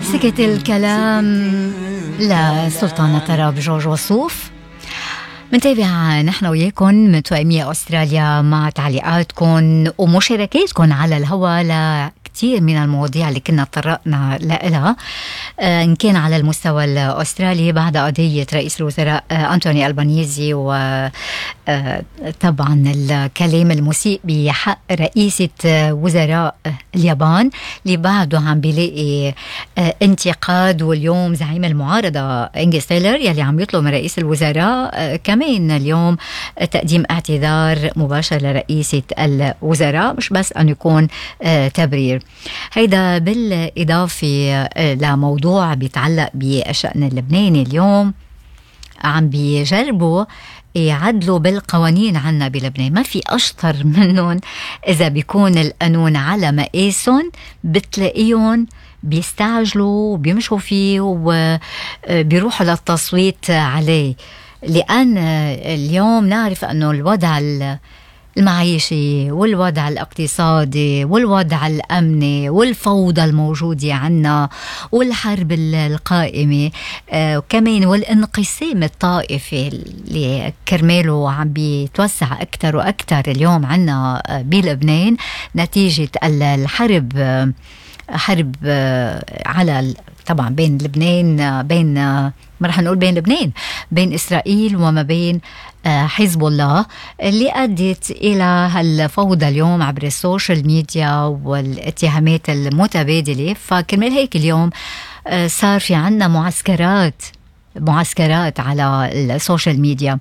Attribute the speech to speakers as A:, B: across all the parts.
A: سكت الكلام لسلطانة طرب جورج وسوف. منتابع نحن وياكم متوائمية أستراليا مع تعليقاتكم ومشاركاتكم على الهواء كثير من المواضيع اللي كنا تطرقنا لها، إن كان على المستوى الأسترالي بعد قضية رئيس الوزراء أنتوني ألبانيزي وطبعا الكلام المسيء بحق رئيسة وزراء اليابان اللي بعده عم بيلاقي انتقاد، واليوم زعيم المعارضة إنجي ستيلر يلي عم يطلب من رئيس الوزراء كمان اليوم تقديم اعتذار مباشر لرئيسة الوزراء، مش بس أن يكون تبرير. هيدا بالإضافة لموضوع بيتعلق بالشأن اللبناني. اليوم عم بيجربوا يعدلوا بالقوانين عنا بلبنان، ما في أشطر منهم. إذا بيكون القانون على مقاسهم بتلاقيهم بيستعجلوا وبيمشوا فيه وبيروحوا للتصويت عليه، لأن اليوم نعرف أنه الوضع المعيشي والوضع الاقتصادي والوضع الأمني والفوضى الموجودة عنا والحرب القائمة وكمان والانقسام الطائفي اللي كرماله عم بيتوسع أكتر وأكتر اليوم عنا بلبنان نتيجة الحرب على طبعا بين لبنان ما رح نقول بين لبنان بين إسرائيل وما بين حزب الله، اللي أدت إلى هالفوضى اليوم عبر السوشيال ميديا والاتهامات المتبادلة. فكرمال هيك اليوم صار في عنا معسكرات على السوشيال ميديا.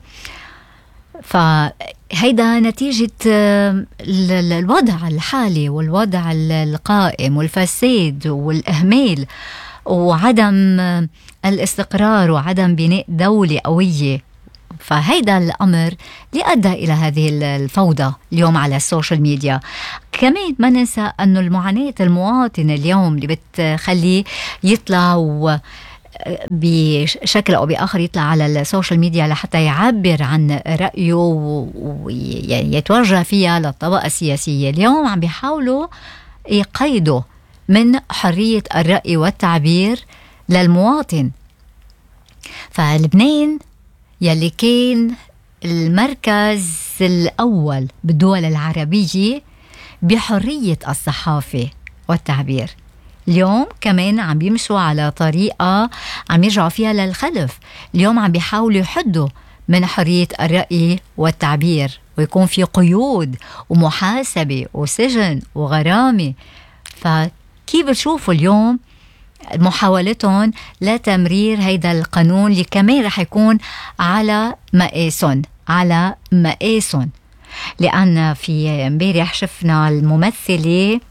A: فهيدا نتيجة الوضع الحالي والوضع القائم والفساد والإهمال وعدم الاستقرار وعدم بناء دولة قوية. فهيدا الأمر اللي أدى إلى هذه الفوضى اليوم على السوشيال ميديا. كمان ما ننسى أنه المعاناة المواطن اليوم اللي بتخليه يطلع بشكل أو بآخر يطلع على السوشيال ميديا لحتى يعبر عن رأيه ويتوجه فيها للطبقة السياسية. اليوم عم بيحاولوا يقيدوا من حرية الرأي والتعبير للمواطن. فلبنان يلي كان المركز الأول بالدول العربية بحرية الصحافة والتعبير، اليوم كمان عم بيمشوا على طريقة عم يرجعوا فيها للخلف. اليوم عم بيحاولوا يحدوا من حرية الرأي والتعبير ويكون في قيود ومحاسبة وسجن وغرامة. فكيف بتشوفوا اليوم محاولتهم لتمرير هيدا القانون اللي كمان رح يكون على مقاسهم؟ لأن في امبارح شفنا الممثلة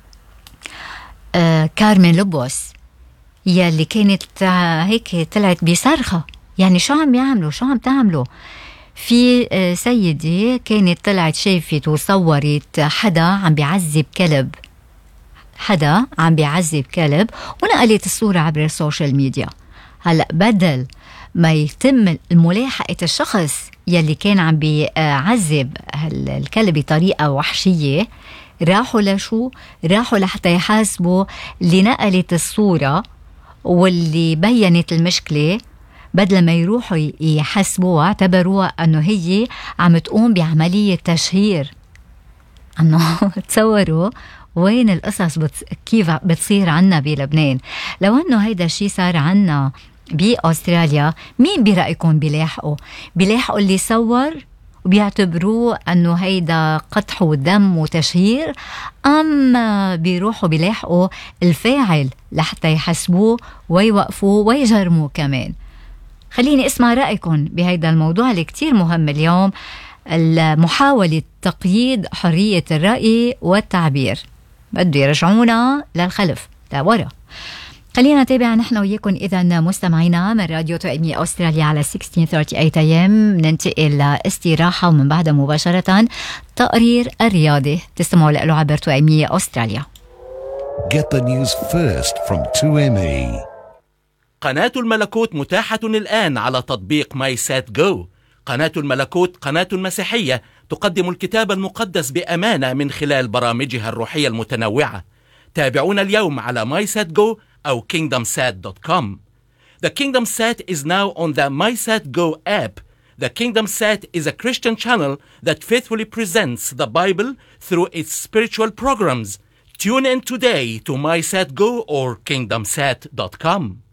A: كارمن لوبوس يلي كانت هيك طلعت بصرخة، يعني شو عم تعملوا؟ في سيدة كانت طلعت شافت وصورت حدا عم بيعذب كلب ونقلت الصورة عبر السوشيال ميديا. هلأ بدل ما يتم ملاحقة الشخص يلي كان عم بيعذب الكلب بطريقة وحشية، راحوا لحتى يحاسبوا اللي نقلت الصورة واللي بيّنت المشكلة. بدل ما يروحوا يحاسبوها اعتبروها أنه هي عم تقوم بعملية تشهير. أنه تصوروا وين القصص كيف بتصير عنا بلبنان. لو أنه هيدا الشي صار عنا بأستراليا، مين برأيكم بيلاحقوا اللي صور وبيعتبروه أنه هيدا قطح ودم وتشهير، أم بيروحوا بيلاحقوا الفاعل لحتى يحسبوه ويوقفوه ويجرموه كمان؟ خليني اسمع رأيكم بهيدا الموضوع اللي كتير مهم اليوم، محاولة تقييد حرية الرأي والتعبير. بده يرجعونا للخلف لورا. خلينا نتابع نحن وياكم إذا مستمعينا من راديو توائمية أستراليا على 1638 AM. ننتقل لاستراحة ومن بعدها مباشرة تقرير الرياضي تستمعوا له عبر توائمية أستراليا.
B: Get the news first from 2ME.
C: قناة الملكوت متاحة الآن على تطبيق ماي سات جو. قناة الملكوت قناة مسيحية تقدم الكتاب المقدس بأمانة من خلال برامجها الروحية المتنوعة. تابعونا اليوم على ماي سات جو أو kingdomsat.com. The KingdomSat is now on the MySat Go app. The KingdomSat is a Christian channel that faithfully presents the Bible through its spiritual programs. Tune in today to MySat Go or kingdomsat.com.